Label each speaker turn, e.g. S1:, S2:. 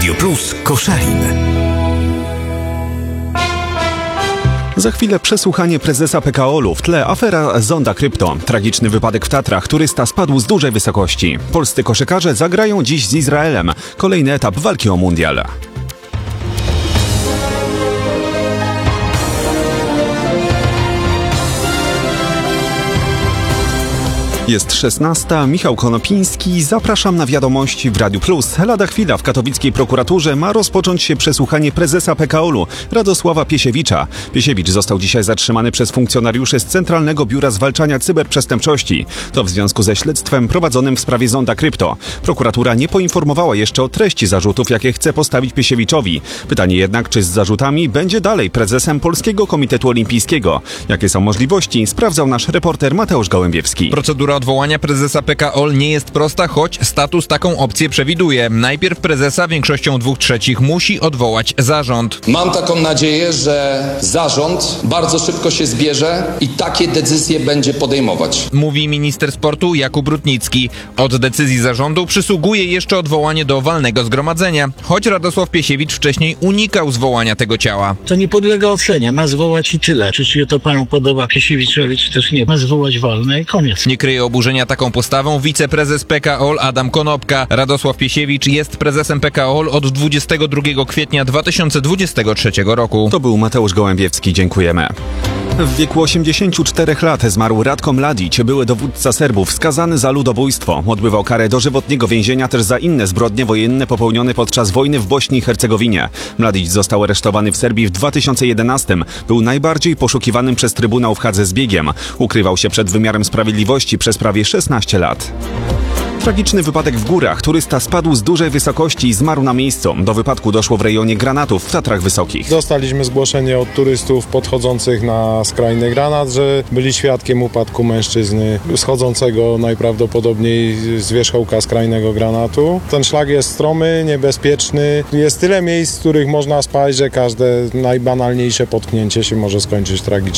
S1: Radio Plus Koszalin.
S2: Za chwilę przesłuchanie prezesa PKOL-u, w tle afera Zonda Krypto. Tragiczny wypadek w Tatrach, turysta spadł z dużej wysokości. Polscy koszykarze zagrają dziś z Izraelem. Kolejny etap walki o mundial. Jest 16. Michał Konopiński. Zapraszam na wiadomości w Radiu Plus. Lada chwila w katowickiej prokuraturze ma rozpocząć się przesłuchanie prezesa PKOL-u Radosława Piesiewicza. Piesiewicz został dzisiaj zatrzymany przez funkcjonariuszy z Centralnego Biura Zwalczania Cyberprzestępczości. To w związku ze śledztwem prowadzonym w sprawie Zonda Krypto. Prokuratura nie poinformowała jeszcze o treści zarzutów, jakie chce postawić Piesiewiczowi. Pytanie jednak, czy z zarzutami będzie dalej prezesem Polskiego Komitetu Olimpijskiego. Jakie są możliwości, sprawdzał nasz reporter Mateusz Gołębiewski.
S3: Procedura odwołania prezesa PKOL nie jest prosta, choć status taką opcję przewiduje. Najpierw prezesa większością 2/3 musi odwołać zarząd.
S4: Mam taką nadzieję, że zarząd bardzo szybko się zbierze i takie decyzje będzie podejmować.
S3: Mówi minister sportu Jakub Rutnicki. Od decyzji zarządu przysługuje jeszcze odwołanie do walnego zgromadzenia, choć Radosław Piesiewicz wcześniej unikał zwołania tego ciała.
S5: To nie podlega ocenie, ma zwołać i tyle. Czy się to panu podoba Piesiewiczowi, czy też nie. Ma zwołać walne i koniec.
S3: Nie kryje oburzenia taką postawą wiceprezes PKOL Adam Konopka. Radosław Piesiewicz jest prezesem PKOL od 22 kwietnia 2023 roku.
S2: To był Mateusz Gołębiewski, dziękujemy. W wieku 84 lat zmarł Ratko Mladić, były dowódca Serbów, skazany za ludobójstwo. Odbywał karę dożywotniego więzienia też za inne zbrodnie wojenne popełnione podczas wojny w Bośni i Hercegowinie. Mladić został aresztowany w Serbii w 2011. Był najbardziej poszukiwanym przez Trybunał w Hadze zbiegiem. Ukrywał się przed wymiarem sprawiedliwości przez prawie 16 lat. Tragiczny wypadek w górach. Turysta spadł z dużej wysokości i zmarł na miejscu. Do wypadku doszło w rejonie Granatów w Tatrach Wysokich.
S6: Dostaliśmy zgłoszenie od turystów podchodzących na skrajny Granat, że byli świadkiem upadku mężczyzny schodzącego najprawdopodobniej z wierzchołka skrajnego Granatu. Ten szlak jest stromy, niebezpieczny. Jest tyle miejsc, w których można spaść, że każde najbanalniejsze potknięcie się może skończyć tragicznie.